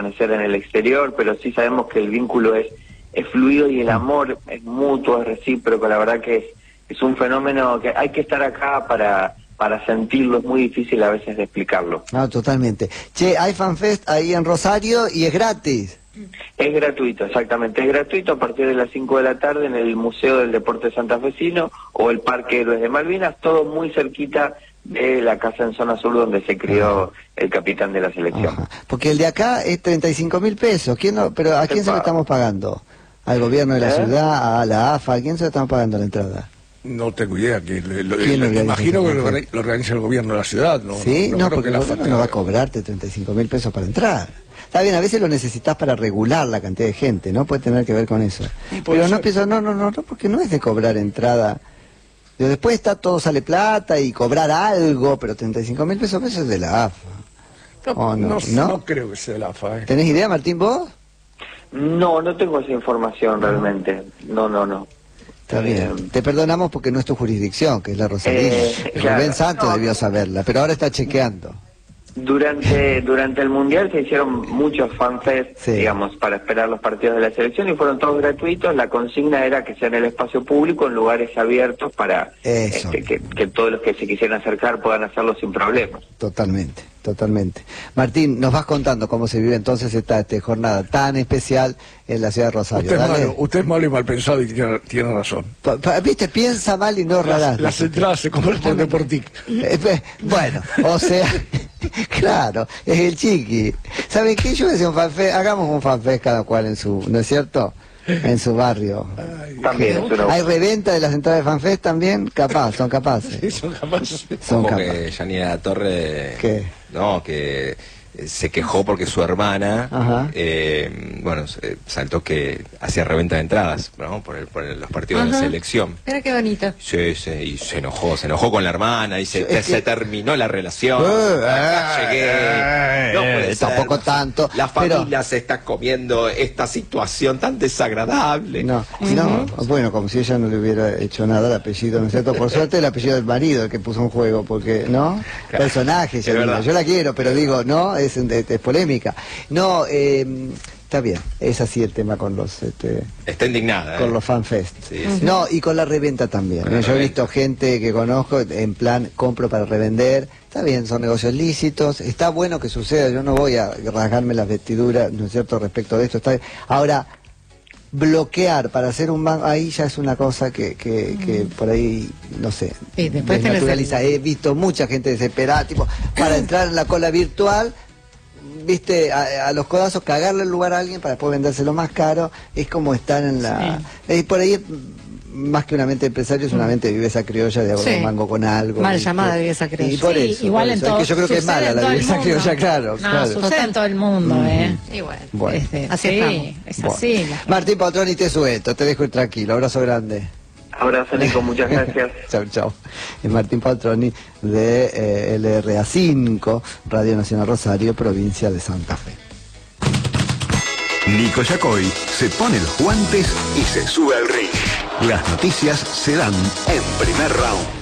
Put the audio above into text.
permanecer en el exterior, pero sí sabemos que el vínculo es fluido y el amor es mutuo, es recíproco. La verdad que es un fenómeno que hay que estar acá para sentirlo, es muy difícil a veces de explicarlo. No, totalmente. Che, hay FanFest ahí en Rosario y es gratis. Es gratuito, exactamente, es gratuito a partir de las 5 de la tarde en el Museo del Deporte Santafesino o el Parque Héroes de Malvinas, todo muy cerquita de la casa en zona sur donde se crió el capitán de la selección. Ajá. Porque el de acá es 35.000 pesos. ¿Quién no, pero ¿a quién se lo estamos pagando? ¿Al gobierno de la ciudad? ¿A la AFA? ¿A quién se lo estamos pagando la entrada? No tengo idea, imagino que lo organiza el gobierno de la ciudad, ¿no? Sí, no, porque el gobierno no va a cobrarte 35.000 pesos para entrar. Está bien, a veces lo necesitas para regular la cantidad de gente, ¿no? Puede tener que ver con eso. Pero no pienso, no, porque no es de cobrar entrada. Después está todo sale plata y cobrar algo, pero 35.000 pesos es de la AFA. No creo que sea de la AFA. ¿Tenés idea, Martín, vos? No tengo esa información realmente. No. Está bien. Te perdonamos porque no es tu jurisdicción, que es la Rosalina. Claro, Rubén Santos debió saberla, pero ahora está chequeando. Durante el Mundial se hicieron muchos fanfests, digamos, para esperar los partidos de la selección y fueron todos gratuitos. La consigna era que sea en el espacio público, en lugares abiertos, para que todos los que se quisieran acercar puedan hacerlo sin problemas. Totalmente. Martín, nos vas contando cómo se vive entonces esta jornada tan especial en la ciudad de Rosario. Usted es malo y mal pensado y tiene razón. Viste, piensa mal y no rarás. Las entradas se corresponden por ti. Bueno, o sea, claro, es el chiqui. ¿Saben qué? Yo decía un fanfest, hagamos un fanfest cada cual en su, ¿no es cierto? En su barrio. También. ¿Hay reventa de las entradas de FanFest también? Son capaces. Sí, son capaces. Como que Yanina La Torre... ¿Qué? No, que se quejó porque su hermana, saltó que hacía reventa de entradas, ¿no? por los partidos de la selección. Mira qué bonito. Sí, y se enojó con la hermana, y se terminó la relación. Llegué. No puede ser. Tampoco tanto. La familia se está comiendo esta situación tan desagradable. Bueno, como si ella no le hubiera hecho nada al apellido, ¿no es cierto? Por suerte el apellido del marido el que puso en juego, porque, ¿no? Claro. Personaje, yo la quiero, pero digo, ¿no? Es polémica. No, está bien, es así el tema con los... Está indignada. Con los fanfest. Sí. No, y con la reventa también. Yo he visto gente que conozco en plan, compro para revender. Está bien, son negocios lícitos. Está bueno que suceda, yo no voy a rasgarme las vestiduras, ¿no es cierto?, respecto de esto. Está bien. Ahora, bloquear para hacer un banco, ahí ya es una cosa que por ahí, no sé, desnaturaliza. He visto mucha gente desesperada, tipo, para entrar en la cola virtual, viste, a los codazos cagarle el lugar a alguien para después vendérselo más caro. Es como estar en la... por ahí, más que una mente de empresario, es una mente de viveza criolla de un mango con algo. Mal llamada viveza criolla. Y por eso, igual por eso. Es que yo creo que es mala la viveza criolla, claro. Sucede en todo el mundo, Y bueno, así estamos. Es así. Martín Paltroni, te suelto, te dejo ir tranquilo. Abrazo grande. Abrazo, Nico, muchas gracias. Chau. Es Martín Paltroni de LRA5, Radio Nacional Rosario, provincia de Santa Fe. Nico Yacoy se pone los guantes y se sube al ring. Las noticias se dan en primer round.